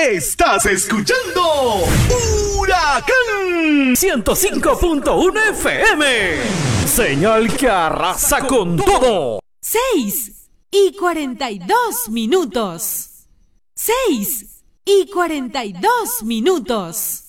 Estás escuchando Huracán 105.1 FM. Señal que arrasa con todo. 6:42. 6:42.